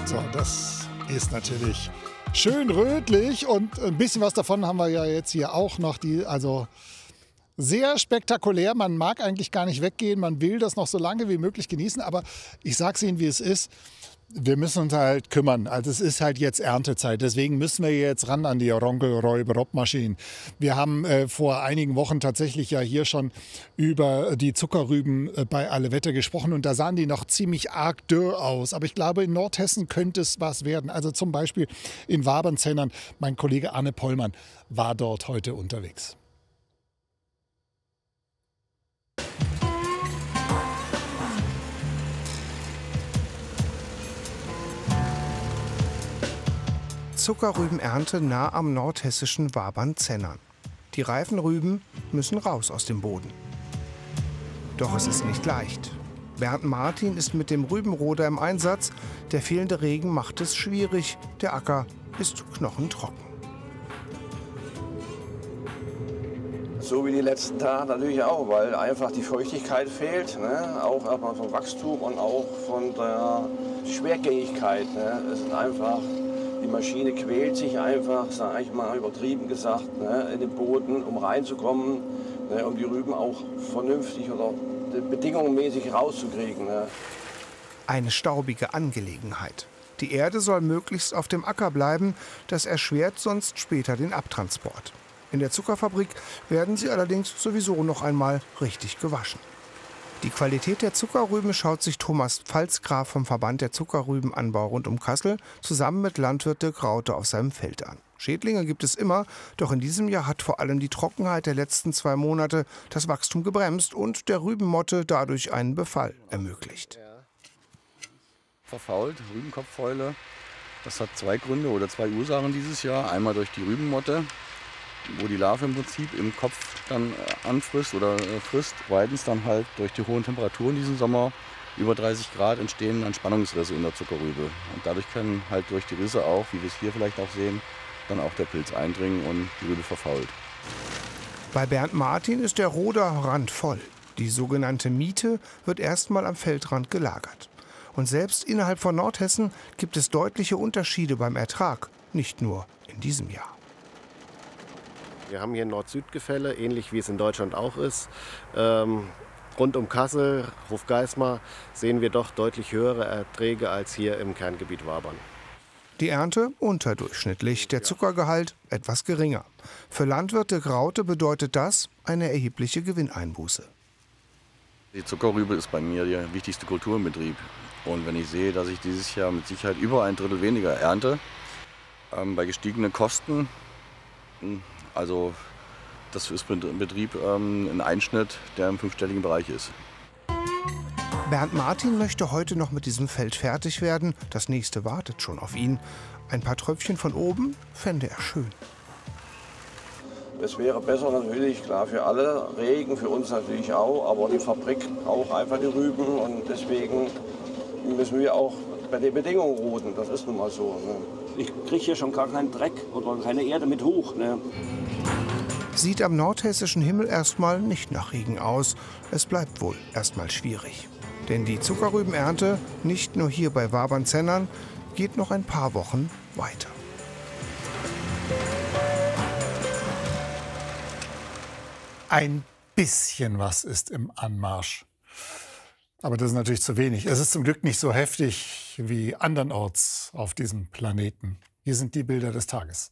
So, das ist natürlich schön rötlich und ein bisschen was davon haben wir ja jetzt hier auch noch. Also sehr spektakulär. Man mag eigentlich gar nicht weggehen. Man will das noch so lange wie möglich genießen. Aber ich sage es Ihnen, wie es ist. Wir müssen uns halt kümmern. Also es ist halt jetzt Erntezeit. Deswegen müssen wir jetzt ran an die Ronkel-Räuber-Rob-Maschinen. Wir haben vor einigen Wochen tatsächlich ja hier schon über die Zuckerrüben bei Alle Wetter gesprochen. Und da sahen die noch ziemlich arg dürr aus. Aber ich glaube, in Nordhessen könnte es was werden. Also zum Beispiel in Wabernzennern. Mein Kollege Arne Pollmann war dort heute unterwegs. Zuckerrübenernte nah am nordhessischen Wabernzennern. Die reifen Rüben müssen raus aus dem Boden. Doch es ist nicht leicht. Bernd Martin ist mit dem Rübenroder im Einsatz. Der fehlende Regen macht es schwierig. Der Acker ist knochentrocken. So wie die letzten Tage natürlich auch, weil einfach die Feuchtigkeit fehlt. Ne? Auch erstmal vom Wachstum und auch von der Schwergängigkeit. Ne? Es ist einfach, die Maschine quält sich einfach, sage ich mal übertrieben gesagt, ne? In den Boden, um reinzukommen, ne? Um die Rüben auch vernünftig oder bedingungsmäßig rauszukriegen. Ne? Eine staubige Angelegenheit. Die Erde soll möglichst auf dem Acker bleiben. Das erschwert sonst später den Abtransport. In der Zuckerfabrik werden sie allerdings sowieso noch einmal richtig gewaschen. Die Qualität der Zuckerrüben schaut sich Thomas Pfalzgraf vom Verband der Zuckerrübenanbau rund um Kassel zusammen mit Landwirt Dirk Raute auf seinem Feld an. Schädlinge gibt es immer, doch in diesem Jahr hat vor allem die Trockenheit der letzten 2 Monate das Wachstum gebremst und der Rübenmotte dadurch einen Befall ermöglicht. Verfault, Rübenkopffäule. Das hat 2 Gründe oder 2 Ursachen dieses Jahr. Einmal durch die Rübenmotte, wo die Larve im Prinzip im Kopf dann anfrisst oder frisst. Zweitens dann halt durch die hohen Temperaturen diesen Sommer, über 30 Grad, entstehen dann Spannungsrisse in der Zuckerrübe. Und dadurch können halt durch die Risse auch, wie wir es hier vielleicht auch sehen, dann auch der Pilz eindringen und die Rübe verfault. Bei Bernd Martin ist der Roder randvoll. Die sogenannte Miete wird erstmal am Feldrand gelagert. Und selbst innerhalb von Nordhessen gibt es deutliche Unterschiede beim Ertrag, nicht nur in diesem Jahr. Wir haben hier ein Nord-Süd-Gefälle, ähnlich wie es in Deutschland auch ist. Rund um Kassel, Hofgeismar, sehen wir doch deutlich höhere Erträge als hier im Kerngebiet Wabern. Die Ernte unterdurchschnittlich, der Zuckergehalt etwas geringer. Für Landwirt Dirk Raute bedeutet das eine erhebliche Gewinneinbuße. Die Zuckerrübe ist bei mir der wichtigste Kultur im Betrieb. Und wenn ich sehe, dass ich dieses Jahr mit Sicherheit über 1/3 weniger ernte, bei gestiegenen Kosten, also das ist im Betrieb ein Einschnitt, der im 5-stelligen Bereich ist. Bernd Martin möchte heute noch mit diesem Feld fertig werden. Das nächste wartet schon auf ihn. Ein paar Tröpfchen von oben fände er schön. Es wäre besser natürlich, klar, für alle, Regen, für uns natürlich auch, aber die Fabrik braucht einfach die Rüben und deswegen müssen wir auch bei den Bedingungen roden. Das ist nun mal so. Ne? Ich kriege hier schon gar keinen Dreck oder keine Erde mit hoch. Ne? Sieht am nordhessischen Himmel erstmal nicht nach Regen aus. Es bleibt wohl erstmal schwierig. Denn die Zuckerrübenernte, nicht nur hier bei Wabernzennern, geht noch ein paar Wochen weiter. Ein bisschen was ist im Anmarsch. Aber das ist natürlich zu wenig. Es ist zum Glück nicht so heftig wie andernorts auf diesem Planeten. Hier sind die Bilder des Tages.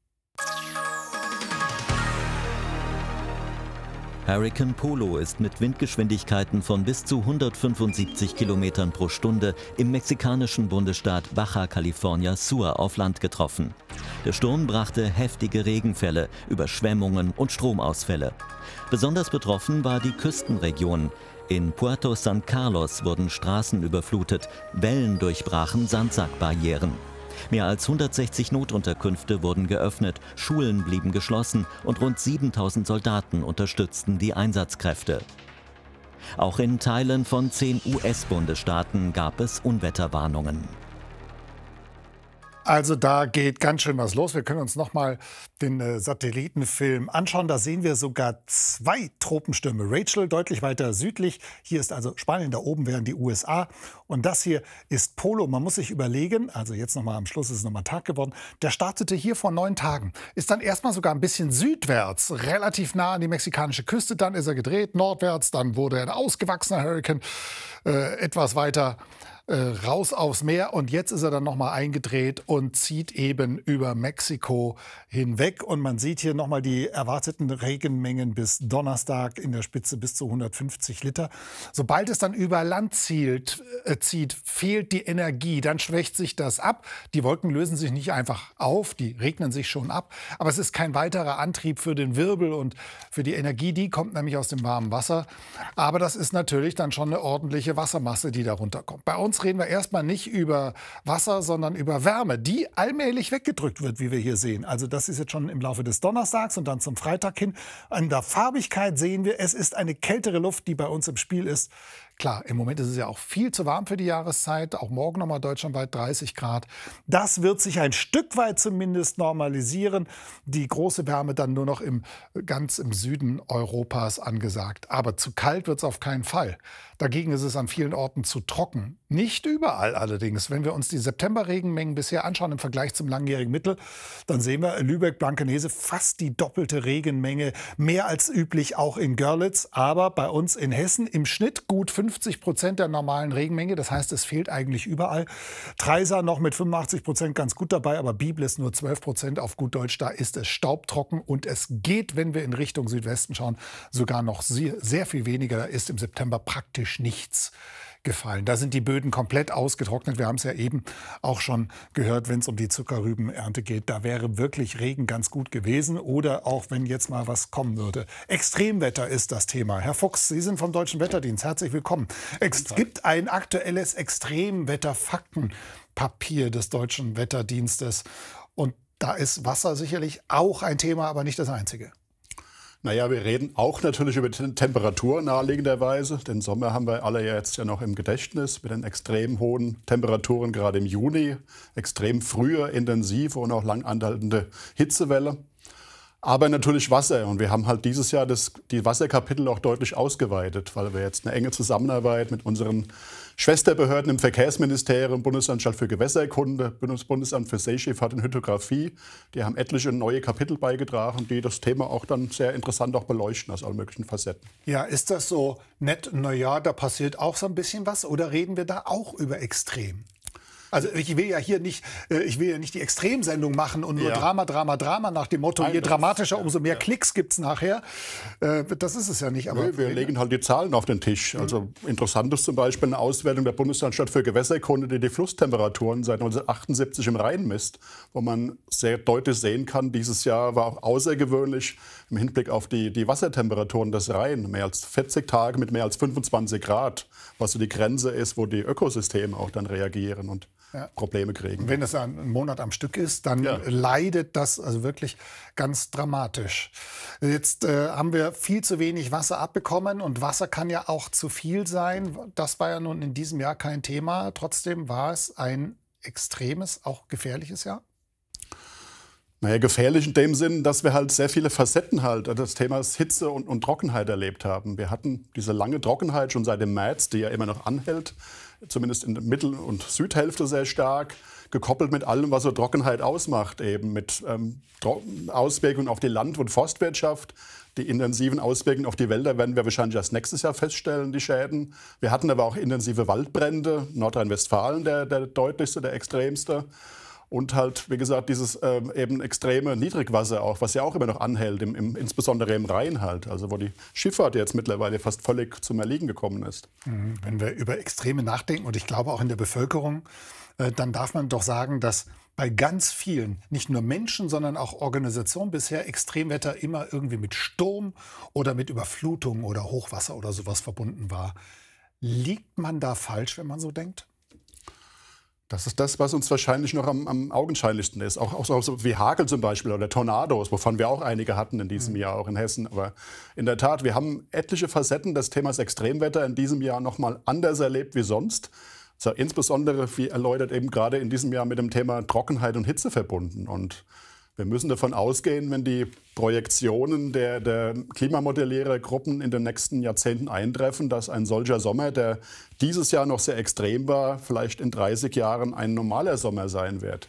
Hurrikan Polo ist mit Windgeschwindigkeiten von bis zu 175 Kilometern pro Stunde im mexikanischen Bundesstaat Baja California Sur auf Land getroffen. Der Sturm brachte heftige Regenfälle, Überschwemmungen und Stromausfälle. Besonders betroffen war die Küstenregion. In Puerto San Carlos wurden Straßen überflutet, Wellen durchbrachen Sandsackbarrieren. Mehr als 160 Notunterkünfte wurden geöffnet, Schulen blieben geschlossen und rund 7.000 Soldaten unterstützten die Einsatzkräfte. Auch in Teilen von 10 US-Bundesstaaten gab es Unwetterwarnungen. Also da geht ganz schön was los. Wir können uns noch mal den Satellitenfilm anschauen. Da sehen wir sogar 2 Tropenstürme. Rachel deutlich weiter südlich. Hier ist also Spanien, da oben wären die USA. Und das hier ist Polo. Man muss sich überlegen, also jetzt noch mal am Schluss ist es noch mal Tag geworden. Der startete hier vor 9 Tagen. Ist dann erstmal sogar ein bisschen südwärts, relativ nah an die mexikanische Küste. Dann ist er gedreht, nordwärts. Dann wurde er ein ausgewachsener Hurrikan etwas weiter raus aufs Meer, und jetzt ist er dann nochmal eingedreht und zieht eben über Mexiko hinweg. Und man sieht hier nochmal die erwarteten Regenmengen bis Donnerstag, in der Spitze bis zu 150 Liter. Sobald es dann über Land zieht, fehlt die Energie, dann schwächt sich das ab. Die Wolken lösen sich nicht einfach auf, die regnen sich schon ab, aber es ist kein weiterer Antrieb für den Wirbel und für die Energie, die kommt nämlich aus dem warmen Wasser. Aber das ist natürlich dann schon eine ordentliche Wassermasse, die da runterkommt. Bei uns reden wir erstmal nicht über Wasser, sondern über Wärme, die allmählich weggedrückt wird, wie wir hier sehen. Also das ist jetzt schon im Laufe des Donnerstags und dann zum Freitag hin. An der Farbigkeit sehen wir, es ist eine kältere Luft, die bei uns im Spiel ist. Klar, im Moment ist es ja auch viel zu warm für die Jahreszeit. Auch morgen nochmal deutschlandweit 30 Grad. Das wird sich ein Stück weit zumindest normalisieren. Die große Wärme dann nur noch ganz im Süden Europas angesagt. Aber zu kalt wird es auf keinen Fall. Dagegen ist es an vielen Orten zu trocken. Nicht überall allerdings. Wenn wir uns die Septemberregenmengen bisher anschauen im Vergleich zum langjährigen Mittel, dann sehen wir Lübeck, Blankenese fast die doppelte Regenmenge. Mehr als üblich auch in Görlitz. Aber bei uns in Hessen im Schnitt gut 50% der normalen Regenmenge. Das heißt, es fehlt eigentlich überall. Treisa noch mit 85% ganz gut dabei, aber Biblis nur 12%. Auf gut Deutsch, da ist es staubtrocken. Und es geht, wenn wir in Richtung Südwesten schauen, sogar noch sehr viel weniger. Da ist im September praktisch nichts gefallen. Da sind die Böden komplett ausgetrocknet. Wir haben es ja eben auch schon gehört, wenn es um die Zuckerrübenernte geht. Da wäre wirklich Regen ganz gut gewesen. Oder auch, wenn jetzt mal was kommen würde. Extremwetter ist das Thema. Herr Fuchs, Sie sind vom Deutschen Wetterdienst. Herzlich willkommen. Es gibt ein aktuelles Extremwetterfaktenpapier des Deutschen Wetterdienstes. Und da ist Wasser sicherlich auch ein Thema, aber nicht das einzige. Naja, wir reden auch natürlich über die Temperatur naheliegenderweise. Den Sommer haben wir alle jetzt ja noch im Gedächtnis mit den extrem hohen Temperaturen, gerade im Juni. Extrem frühe, intensive und auch lang anhaltende Hitzewelle. Aber natürlich Wasser. Und wir haben halt dieses Jahr die Wasserkapitel auch deutlich ausgeweitet, weil wir jetzt eine enge Zusammenarbeit mit unseren Schwesterbehörden im Verkehrsministerium, Bundesanstalt für Gewässerkunde, Bundesamt für Seeschifffahrt und Hydrographie, die haben etliche neue Kapitel beigetragen, die das Thema auch dann sehr interessant auch beleuchten aus allen möglichen Facetten. Ja, ist das so nett? Na ja, da passiert auch so ein bisschen was. Oder reden wir da auch über Extrem? Also ich will ja hier nicht die Extremsendung machen und nur Drama nach dem Motto, je dramatischer, umso mehr Klicks gibt es nachher. Das ist es ja nicht. Aber wir legen halt die Zahlen auf den Tisch. Also interessant ist zum Beispiel eine Auswertung der Bundesanstalt für Gewässerkunde, die die Flusstemperaturen seit 1978 im Rhein misst, wo man sehr deutlich sehen kann, dieses Jahr war auch außergewöhnlich im Hinblick auf die Wassertemperaturen des Rhein. Mehr als 40 Tage mit mehr als 25 Grad, was so die Grenze ist, wo die Ökosysteme auch dann reagieren und Probleme kriegen. Und wenn das ein Monat am Stück ist, dann leidet das also wirklich ganz dramatisch. Jetzt haben wir viel zu wenig Wasser abbekommen und Wasser kann ja auch zu viel sein. Das war ja nun in diesem Jahr kein Thema. Trotzdem war es ein extremes, auch gefährliches Jahr. Naja, gefährlich in dem Sinn, dass wir halt sehr viele Facetten des Themas Hitze und Trockenheit erlebt haben. Wir hatten diese lange Trockenheit schon seit dem März, die ja immer noch anhält, zumindest in der Mittel- und Südhälfte sehr stark, gekoppelt mit allem, was so Trockenheit ausmacht, eben mit Auswirkungen auf die Land- und Forstwirtschaft. Die intensiven Auswirkungen auf die Wälder werden wir wahrscheinlich erst nächstes Jahr feststellen, die Schäden. Wir hatten aber auch intensive Waldbrände, Nordrhein-Westfalen der deutlichste, der extremste. Und halt, wie gesagt, dieses eben extreme Niedrigwasser auch, was ja auch immer noch anhält, insbesondere im Rhein halt, also wo die Schifffahrt jetzt mittlerweile fast völlig zum Erliegen gekommen ist. Wenn wir über Extreme nachdenken, und ich glaube auch in der Bevölkerung, dann darf man doch sagen, dass bei ganz vielen, nicht nur Menschen, sondern auch Organisationen bisher Extremwetter immer irgendwie mit Sturm oder mit Überflutung oder Hochwasser oder sowas verbunden war. Liegt man da falsch, wenn man so denkt? Das ist das, was uns wahrscheinlich noch am augenscheinlichsten ist. Auch so wie Hagel zum Beispiel oder Tornados, wovon wir auch einige hatten in diesem Jahr, auch in Hessen. Aber in der Tat, wir haben etliche Facetten des Themas Extremwetter in diesem Jahr noch mal anders erlebt wie sonst. ist ja insbesondere, wie erläutert, eben gerade in diesem Jahr mit dem Thema Trockenheit und Hitze verbunden. Und wir müssen davon ausgehen, wenn die Projektionen der Klimamodellierergruppen in den nächsten Jahrzehnten eintreffen, dass ein solcher Sommer, der dieses Jahr noch sehr extrem war, vielleicht in 30 Jahren ein normaler Sommer sein wird.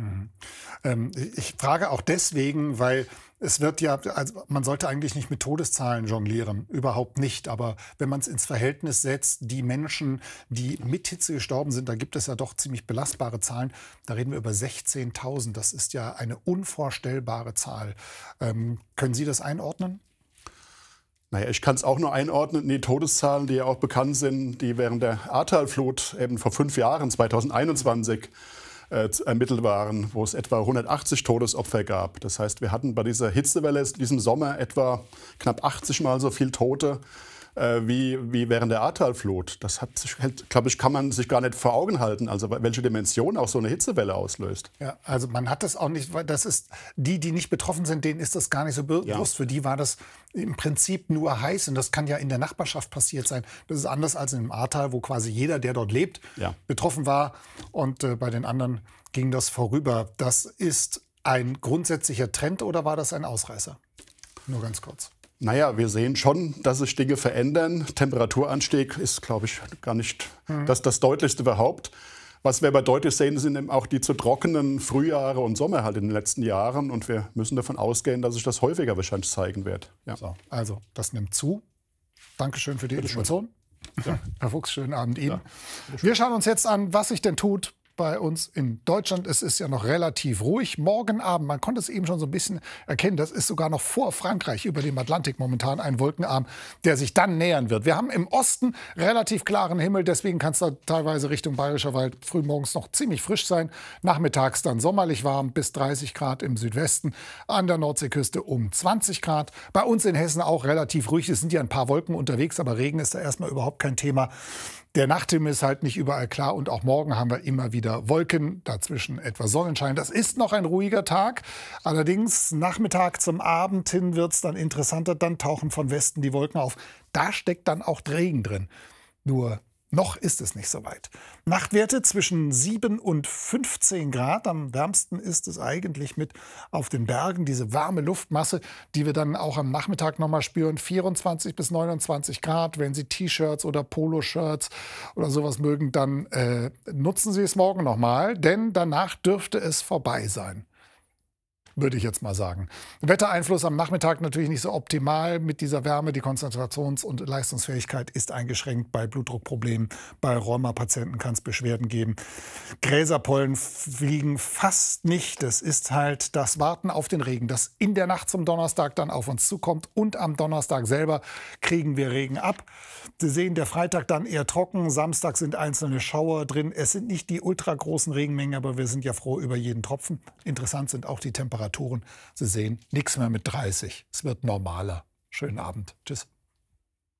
Ich frage auch deswegen, weil es wird ja, also man sollte eigentlich nicht mit Todeszahlen jonglieren, überhaupt nicht. Aber wenn man es ins Verhältnis setzt, die Menschen, die mit Hitze gestorben sind, da gibt es ja doch ziemlich belastbare Zahlen. Da reden wir über 16.000. Das ist ja eine unvorstellbare Zahl. Können Sie das einordnen? Naja, ich kann es auch nur einordnen. Die Todeszahlen, die ja auch bekannt sind, die während der Ahrtal-Flut eben vor 5 Jahren, 2021, ermittelt waren, wo es etwa 180 Todesopfer gab. Das heißt, wir hatten bei dieser Hitzewelle diesem Sommer etwa knapp 80 Mal so viele Tote wie während der Ahrtal-Flut. Das hat sich, glaube ich, kann man sich gar nicht vor Augen halten, also welche Dimension auch so eine Hitzewelle auslöst. Ja, also man hat das auch nicht, weil das ist, die nicht betroffen sind, denen ist das gar nicht so bewusst. Ja. Für die war das im Prinzip nur heiß und das kann ja in der Nachbarschaft passiert sein. Das ist anders als im Ahrtal, wo quasi jeder, der dort lebt, betroffen war und bei den anderen ging das vorüber. Das ist ein grundsätzlicher Trend oder war das ein Ausreißer? Nur ganz kurz. Naja, wir sehen schon, dass sich Dinge verändern. Temperaturanstieg ist, glaube ich, gar nicht das Deutlichste überhaupt. Was wir aber deutlich sehen, sind eben auch die zu trockenen Frühjahre und Sommer halt in den letzten Jahren. Und wir müssen davon ausgehen, dass sich das häufiger wahrscheinlich zeigen wird. Ja. So, also, das nimmt zu. Dankeschön für die Information. Ja. Herr Fuchs, schönen Abend Ihnen. Ja. Wir schauen uns jetzt an, was sich denn tut bei uns in Deutschland. Es ist ja noch relativ ruhig. Morgen Abend, man konnte es eben schon so ein bisschen erkennen, das ist sogar noch vor Frankreich über dem Atlantik momentan ein Wolkenarm, der sich dann nähern wird. Wir haben im Osten relativ klaren Himmel, deswegen kann es da teilweise Richtung Bayerischer Wald frühmorgens noch ziemlich frisch sein. Nachmittags dann sommerlich warm, bis 30 Grad im Südwesten, an der Nordseeküste um 20 Grad. Bei uns in Hessen auch relativ ruhig. Es sind ja ein paar Wolken unterwegs, aber Regen ist da erstmal überhaupt kein Thema. Der Nachthimmel ist halt nicht überall klar und auch morgen haben wir immer wieder Wolken, dazwischen etwas Sonnenschein. Das ist noch ein ruhiger Tag. Allerdings Nachmittag zum Abend hin wird es dann interessanter. Dann tauchen von Westen die Wolken auf. Da steckt dann auch Regen drin. Nur noch ist es nicht so weit. Nachtwerte zwischen 7 und 15 Grad. Am wärmsten ist es eigentlich mit auf den Bergen. Diese warme Luftmasse, die wir dann auch am Nachmittag noch mal spüren. 24 bis 29 Grad. Wenn Sie T-Shirts oder Poloshirts oder sowas mögen, dann nutzen Sie es morgen noch mal. Denn danach dürfte es vorbei sein. Würde ich jetzt mal sagen. Wettereinfluss am Nachmittag natürlich nicht so optimal mit dieser Wärme. Die Konzentrations- und Leistungsfähigkeit ist eingeschränkt. Bei Blutdruckproblemen, bei Rheumapatienten kann es Beschwerden geben. Gräserpollen fliegen fast nicht. Das ist halt das Warten auf den Regen, das in der Nacht zum Donnerstag dann auf uns zukommt. Und am Donnerstag selber kriegen wir Regen ab. Sie sehen, der Freitag dann eher trocken. Samstag sind einzelne Schauer drin. Es sind nicht die ultragroßen Regenmengen, aber wir sind ja froh über jeden Tropfen. Interessant sind auch die Temperaturen. Sie sehen, nichts mehr mit 30. Es wird normaler. Schönen Abend. Tschüss.